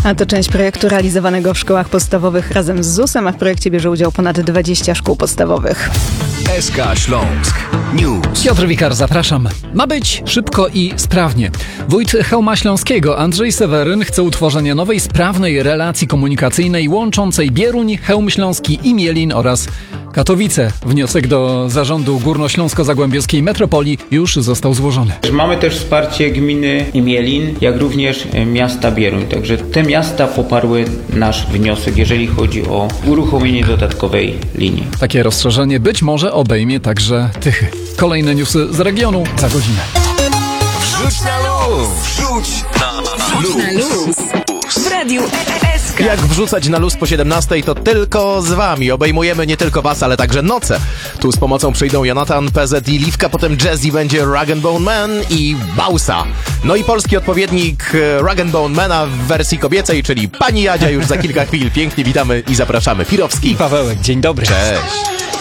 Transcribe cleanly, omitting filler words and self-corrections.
A to część projektu realizowanego w szkołach podstawowych razem z ZUS-em, a w projekcie bierze udział ponad 20 szkół podstawowych. SK Śląsk News. Piotr Wikar, zapraszam. Ma być szybko i sprawnie. Wójt Chełma Śląskiego Andrzej Seweryn chce utworzenia nowej, sprawnej relacji komunikacyjnej łączącej Bieruń, Chełm Śląski i Mielin oraz Katowice. Wniosek do Zarządu Górnośląsko-Zagłębiowskiej Metropolii już został złożony. Mamy też wsparcie gminy Mielin, jak również miasta Bieruń. Także te miasta poparły nasz wniosek, jeżeli chodzi o uruchomienie dodatkowej linii. Takie rozszerzenie być może obejmie także Tychy. Kolejne newsy z regionu za godzinę. Wrzuć na luz! Wrzuć na luz! W Radiu SK. Jak wrzucać na luz po 17, to tylko z wami. Obejmujemy nie tylko was, ale także noce. Tu z pomocą przyjdą Jonathan, PZ i Liwka, potem Jazzy będzie Rag & Bone Man i Bausa. No i polski odpowiednik Rag & Bone Mana w wersji kobiecej, czyli pani Jadzia już za kilka chwil. Pięknie witamy i zapraszamy. Pirowski. Pawełek, dzień dobry. Cześć.